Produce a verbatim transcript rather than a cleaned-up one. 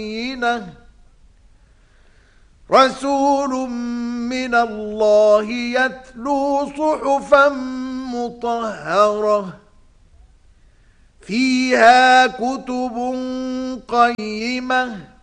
رسول من الله يتلو صحفا مطهرة فيها كتب قيمة